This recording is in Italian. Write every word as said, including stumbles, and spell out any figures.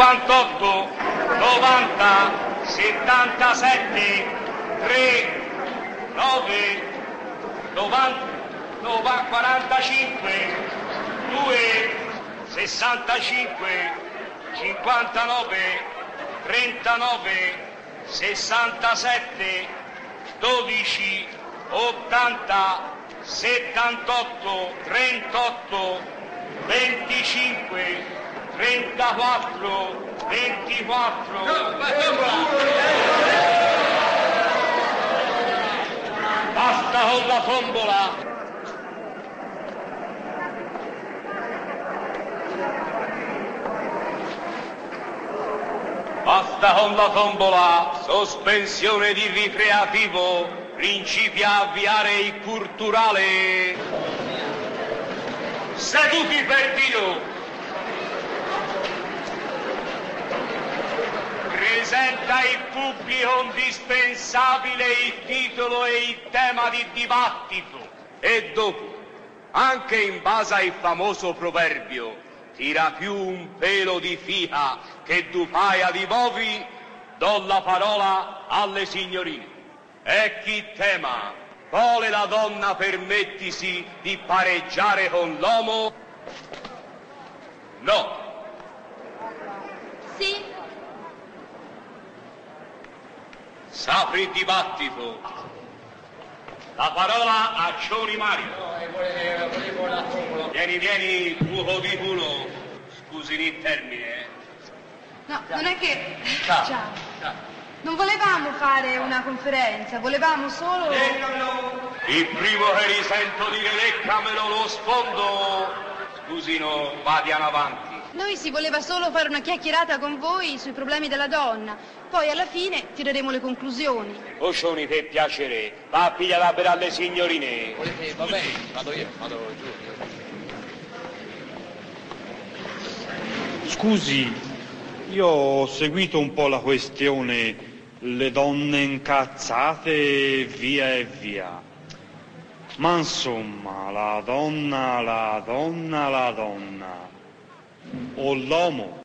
cinquantotto, novanta, settantasette, tre, nove, novanta, novanta, quarantacinque, due, sessantacinque, cinquantanove, trentanove, sessantasette, dodici, ottanta, settantotto, trentotto, venticinque, trentaquattro, ventiquattro, basta con la tombola. Basta con la tombola, sospensione di ricreativo, principia a avviare il culturale. Seduti per Dio. Presenta il pubblico indispensabile il titolo e il tema di dibattito. E dopo, anche in base al famoso proverbio, tira più un pelo di fica che du paia di bovi, do la parola alle signorine. E chi tema, vuole la donna permettisi di pareggiare con l'uomo? No. Sì. S'apre il dibattito. La parola a Cioni Mario. Vieni, vieni, buco di culo. Scusi il termine. eh. No, non è che... Ciao. Ciao. Ciao. Non volevamo fare una conferenza, volevamo solo... Il primo che risento dire leccamelo lo sfondo. Scusino, vadiano avanti. Noi si voleva solo fare una chiacchierata con voi sui problemi della donna. Poi alla fine tireremo le conclusioni. Oscioni, per piacere, va a pigliare la per alle signorine. Volete, va bene, vado io, vado giù. Scusi, io ho seguito un po' la questione, le donne incazzate, via e via. Ma insomma, la donna, la donna, la donna, o l'uomo